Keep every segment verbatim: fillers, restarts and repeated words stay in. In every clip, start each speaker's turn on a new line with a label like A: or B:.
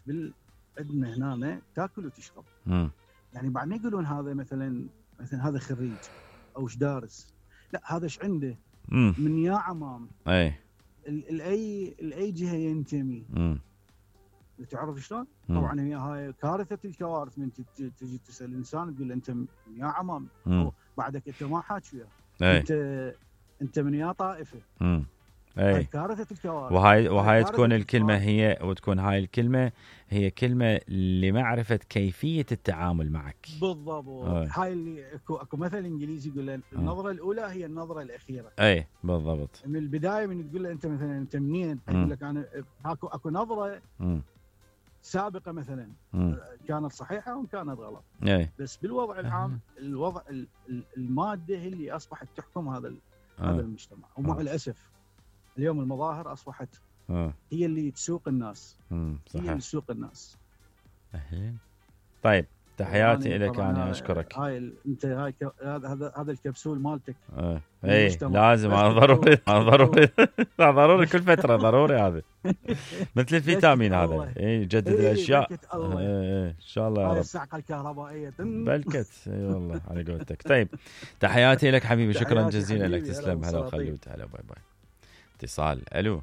A: بال عندنا هنا تاكل وتشرب.
B: مم.
A: يعني بعد ما يقولون هذا مثلا مثلا هذا خريج او ايش دارس، لا هذا ايش عنده
B: مم.
A: من يا عمام
B: اي
A: الاي الاي جهه ينتمي.
B: مم.
A: تعرف شلون؟
B: مم.
A: طبعا هي هاي كارثه الكوارث من تجي تسال الانسان تقول له انت من يا عمام،
B: مم.
A: أو بعدك انت ما حاكي وياه،
B: اي
A: انت انت من يا طائفه.
B: مم.
A: هاي
B: اي
A: كارثه الكوارث.
B: وهاي وهاي
A: كارثة
B: تكون الكلمة
A: الكوارث.
B: هي وتكون هاي الكلمة هي كلمة لمعرفة كيفية التعامل معك.
A: بالضبط.
B: أي.
A: هاي اللي اكو اكو مثل انجليزي يقول له النظره الاولى هي النظره الاخيره.
B: اي بالضبط.
A: من البدايه من تقول له انت مثلا انت منين، يقول لك انا اكو اكو نظره
B: مم.
A: سابقه مثلا
B: مم.
A: كانت صحيحه وان كانت غلط.
B: اي
A: بس بالوضع العام الوضع ال- ال- الماده هي اللي اصبحت تحكم هذا ال- هذا المجتمع. ومع
B: آه.
A: الاسف اليوم المظاهر اصبحت
B: آه.
A: هي اللي تسوق الناس.
B: مم.
A: هي اللي
B: صحيح.
A: تسوق الناس.
B: أهلين. طيب تحياتي
A: يعني
B: لك.
A: طبعاً
B: انا
A: هاي-
B: اشكرك.
A: هاي ال- انت هاي ك- هذا هذا هذا الكبسول مالتك.
B: آه. اي
A: المجتمع.
B: لازم
A: بس
B: هذا ضروري هذا ضروري ضروري كل فترة ضروري هذا مثل الفيتامين هذا.
A: الله.
B: اي يجدد
A: إيه،
B: الاشياء.
A: بركة الله.
B: إيه، إيه، ان شاء الله يا
A: هاي
B: رب.
A: الصعقه الكهربائيه تن-
B: بلكت اي والله على قولتك. طيب تحياتي لك حبيبي. شكرا
A: تحياتي
B: جزيلا لك.
A: حبيبي.
B: تسلم.
A: هلا
B: هلا
A: والسلاطين.
B: وخلود. هلا باي باي. اتصال. الو.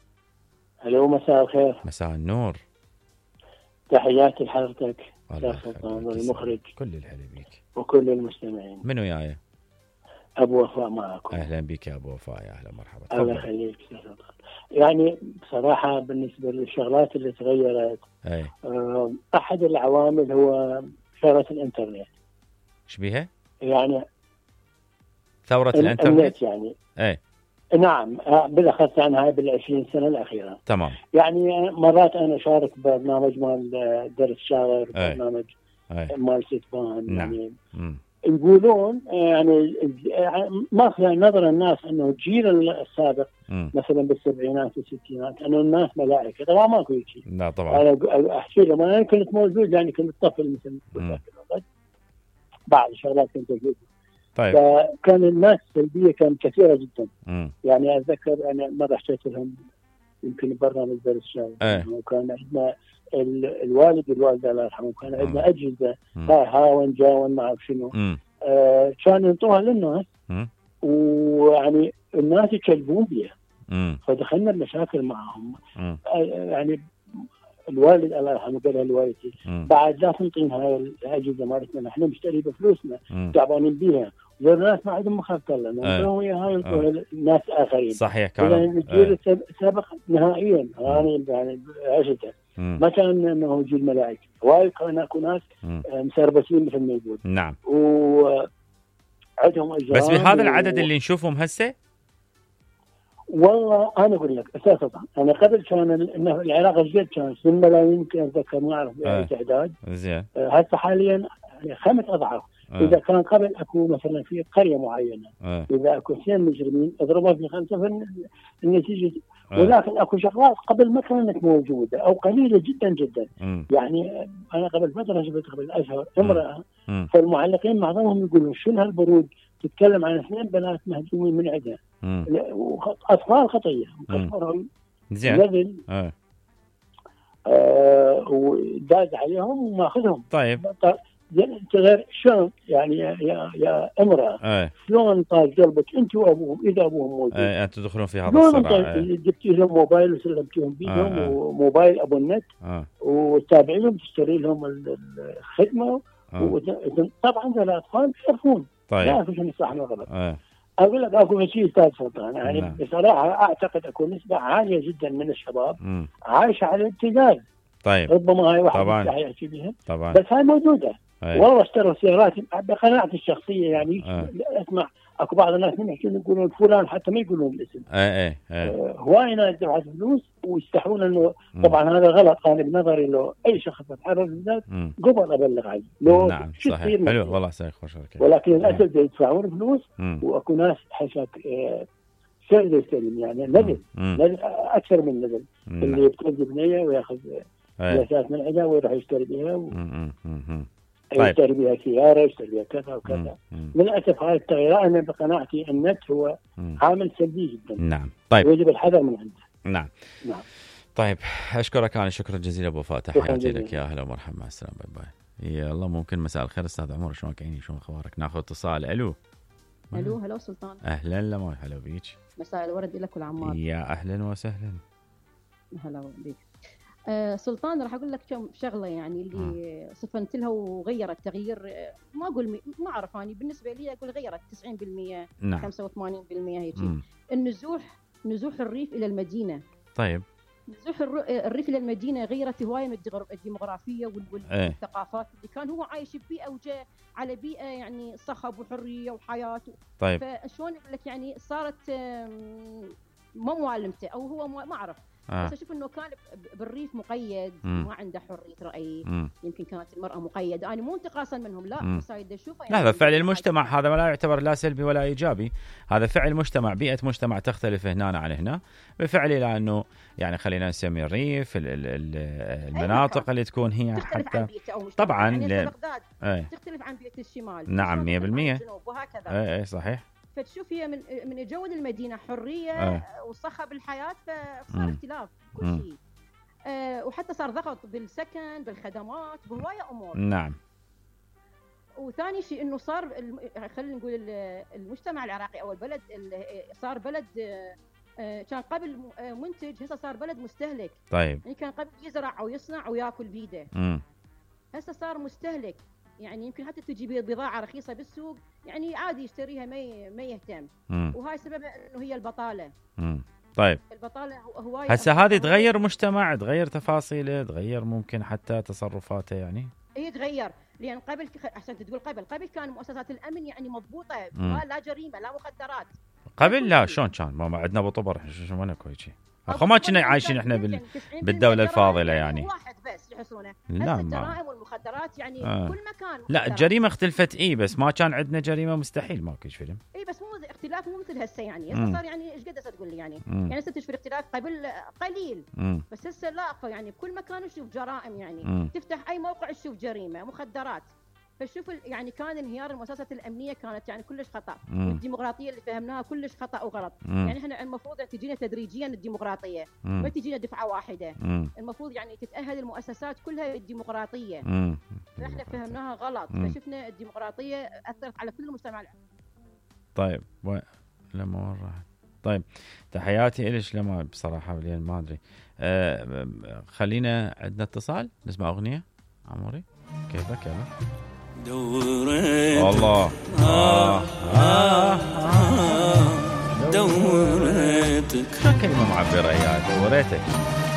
C: الو مساء الخير.
B: مساء النور.
C: تحياتي لحضرتك
B: الله
C: يا سلطان
B: يخليك.
C: والمخرج
B: كل الحلو بيك.
C: وكل المستمعين.
B: من وياي؟
C: ابو وفاء معكم.
B: اهلا بك يا ابو وفاء. يا اهلا مرحبا.
C: الله
B: تفضل.
C: يخليك يا سلطان. يعني بصراحه بالنسبه للشغلات اللي تغيرت،
B: اي
C: آه، احد العوامل هو ثوره الانترنت.
B: ايش بيها؟
C: يعني
B: ثورة
C: ال-
B: الانترنت.
C: النت يعني.
B: اي
C: نعم، آه، بالاخص عن هاي بالعشرين سنه الاخيره.
B: تمام.
C: يعني مرات انا اشارك ببرنامج مال آه، درس شاغر،
B: أي.
C: برنامج
B: اي
C: مال ستبان.
B: نعم.
C: يعني
B: مم.
C: يقولون يعني ماخذ نظر الناس انه الجيل السابق
B: مم.
C: مثلا بالسبعينات والستينات انه الناس ملائكه. طبعا ماكو شيء.
B: لا طبعا.
C: انا احكي لهم انا كنت موجود، يعني كنت طفل مثل
B: مم.
C: ذاك الوقت. بعض الشغلات كنت موجود.
B: طيب.
C: فكان الناس السلبيه كانت كثيره جدا.
B: مم.
C: يعني اتذكر انا مره حكيت لهم يمكن برنامج درس شاغر،
B: إيه.
C: وكان عندنا ال- الوالد والوالده الله يرحمهم كان عندنا
B: مم.
C: اجهزه
B: مم.
C: هاي هاون جاون ما اعرف شنو.
B: مم.
C: آه كانوا ينطوها للناس،
B: مم.
C: ويعني الناس يكذبون بها.
B: مم.
C: فدخلنا بمشاكل معهم.
B: مم.
C: آه يعني الوالد الله يرحمه قال لوالدتي
B: مم.
C: بعد لا تنطين هاي الاجهزه مالتنا، نحن نشتري بفلوسنا
B: مم.
C: تعبانين بيها، والناس ما عندهم مخاطر لنا.
B: آه.
C: وهي هاي
B: آه.
C: الناس اخرين.
B: صحيح
C: إذا
B: كلام.
C: الجيل السابق نهائيا انا يعني عشته
B: مم.
C: ما كان انه جيل ملائكه. وايد كان اكو ناس
B: مم.
C: آه، مسربسين مثل ما يقول،
B: نعم.
C: وعندهم اجرام.
B: بس بهذا
C: و-
B: العدد اللي نشوفهم هسه.
C: والله انا اقول لك اساسا انا قبل كان ال- انه العراق الجد كان في الملايين، يمكن اتذكر ما اعرف
B: آه.
C: تعداد.
B: زين.
C: آه، هسه حاليا يعني خمس اضعاف.
B: آه.
C: اذا كان قبل اكو مثلا في قريه معينه
B: آه.
C: اذا اكو اثنين مجرمين اضربوا في خمسه فالنتيجه.
B: آه.
C: ولكن اكو شغلات قبل ما كانت موجوده او قليله جدا جدا.
B: مم.
C: يعني انا قبل فتره شفت قبل اشهر امراه،
B: مم.
C: فالمعلقين معظمهم يقولون شنو هالبرود، تتكلم عن اثنين بنات مهجومين من عندها،
B: مم.
C: اطفال خطيه
B: مم.
C: مكفرهم
B: زين.
C: نزل
B: آه.
C: آه وداز عليهم وماخذهم.
B: طيب.
C: انت غير شلون يعني يا يا, يا امراه
B: ايه
C: شلون طال قلبك انت وابوهم اذا ابوهم موجود؟
B: ايه انتم تدخلون في هذا
C: شلون
B: الصراع.
C: انت
B: ايه.
C: جبتي لهم موبايل وسلمتيهم بيدهم
B: آه، آه.
C: وموبايل ابو النت
B: اه
C: وتابعي لهم تشتري لهم ال- الخدمه.
B: اه
C: وت- طبعا ذا الاطفال يعرفون لا
B: طيب.
C: يعرفون شنو صح ولا غلط.
B: ايه
C: اقول لك اكو شيء استاذ سلطان، يعني
B: نعم.
C: بصراحه اعتقد اكو نسبه عاليه جدا من الشباب
B: مم.
C: عايشه على الابتذال.
B: طيب.
C: ربما هاي واحد
B: طبعاً.
C: يستحي يحكي بها،
B: طبعا.
C: بس هاي موجوده.
B: ايه.
C: والله اشتروا سيارات بقناعتي الشخصيه. يعني
B: آه.
C: اسمع اكو بعض الناس من يحكون يقولون فلان حتى ما يقولون الاسم.
B: ايه ايه ايه.
C: آه، هواي ناس دفعت فلوس ويستحون انه
B: مم.
C: طبعا هذا غلط. انا بنظري لو اي شخص يتحرك بالذات
B: مم.
C: قبل ابلغ عنه لو
B: نعم
C: شو
B: صحيح.
C: يصير
B: حلو
C: مثله.
B: والله سايق خوش ركب.
C: ولكن للاسف يدفعون فلوس
B: مم.
C: واكو ناس حسب آه، سلم يستلم يعني نزل
B: مم.
C: نزل اكثر من نزل. اللي
B: نعم.
C: يبتدي بنيه وياخذ
B: ايه.
C: جلسات من عندها ويروح يشتري بها و...
B: مم. مم. مم. طيب.
C: يشتري بها سياره يشتري بها كذا وكذا.
B: مم. مم.
C: للاسف هاي التغييرات انا بقناعتي النت هو
B: مم.
C: عامل سلبي جدا.
B: نعم. طيب.
C: يجب الحذر من عنده.
B: نعم.
C: نعم.
B: طيب اشكرك انا شكرا جزيلا ابو فاتح، حياتي لك، يا اهلا ومرحبا، مع السلامه، باي باي. يلا ممكن مساء الخير استاذ عمر، شلونك عيني، شلون اخبارك؟ ناخذ اتصال. الو
D: الو هلا سلطان.
B: اهلا لما هلا بيك.
D: مساء الورد لك والعمار.
B: يا اهلا وسهلا.
D: هلا بيك. آه سلطان راح اقول لك كم شغله يعني اللي صفنت لها وغيرت تغيير، ما اقول ما اعرف اني بالنسبه لي اقول غيرت تسعين بالمئة
B: نعم.
D: خمسة وثمانين بالمئة هيك. النزوح نزوح الريف الى المدينه.
B: طيب
D: نزوح الريف الى المدينه غيرت هوايه من الديموغرافيه والثقافات اللي كان هو عايش ببيئه وجاء على بيئه يعني صخب وحريه وحياه.
B: طيب
D: فشلون اقول لك يعني صارت ما موالمته او هو ما اعرف. آه. بس اشوف انه كان بالريف مقيد، مم. ما عنده حريه راي، مم. يمكن كانت المراه مقيده، انا مو انتقاصا منهم لا، مم. بس هاي اشوفه يعني.
B: هذا فعل المجتمع، هذا لا يعتبر لا سلبي ولا ايجابي، هذا فعل مجتمع، بيئه مجتمع تختلف هنا عن هنا بفعل، لانه يعني خلينا نسمي الريف ال ال ال المناطق اللي تكون هي حتى طبعا
D: يعني بغداد ايه. تختلف عن بيئه الشمال.
B: نعم مية بالمية
D: وهكذا.
B: اي اي صحيح.
D: فتشوف هي من من جو المدينه حريه آه. وصخب الحياه، فصار اختلاف كل شيء. آه وحتى صار ضغط بالسكن بالخدمات بهوايه امور.
B: نعم.
D: وثاني شيء انه صار خلينا نقول المجتمع العراقي او البلد صار بلد آه كان قبل منتج، هسه صار بلد مستهلك.
B: طيب
D: يعني كان قبل يزرع او يصنع وياكل بيده، هسه صار مستهلك. يعني يمكن حتى تجي بضاعة رخيصة بالسوق يعني عادي يشتريها ما ما يهتم. مم. وهاي سببها انه هي البطالة.
B: مم. طيب
D: البطالة هواي.
B: هسه هذه تغير مجتمع، تغير تفاصيله، تغير ممكن حتى تصرفاته يعني.
D: هي تغير لان قبل عشان تقول قبل قبل كان مؤسسات الامن يعني مضبوطة، ما لا جريمة لا مخدرات.
B: قبل لا شلون كان؟ ما عندنا ابو طبر شو وين كويس شيء. اخو ما كنا عايشين احنا بال... بالدولة الفاضلة يعني.
D: واحد بس يحصلونه.
B: لا
D: الجرائم والمخدرات يعني آه. كل مكان.
B: لا الجريمة اختلفت ايه، بس ما كان عندنا جريمة مستحيل ماكو فيلم.
D: اي بس مو اختلاف مو مثل هسه يعني، هسه صار يعني ايش قد هسه تقول لي يعني، مم. يعني هسه تشوف الاختلاف قبل قليل، مم. بس هسه لا يعني كل مكان نشوف جرائم يعني، مم. تفتح اي موقع تشوف جريمة مخدرات. فشوف يعني كان انهيار المؤسسات الامنيه كانت يعني كلش خطا، مم. والديمقراطيه اللي فهمناها كلش خطا وغلط. مم. يعني احنا المفروض تجينا تدريجيا الديمقراطيه، مم. ما تجينا دفعه واحده. مم. المفروض يعني تتاهل المؤسسات كلها الديمقراطيه. احنا فهمناها غلط. مم. فشفنا الديمقراطيه اثرت على كل المجتمع.
B: طيب و... لما وين راحت؟ طيب تحياتي إليش لما بصراحه ما ادري. آه خلينا عندنا اتصال نسمع اغنيه. عموري كيفك يلا
E: دورت
B: الله آه آه آه
E: دورتك
B: كلمة معبرة يا دورتك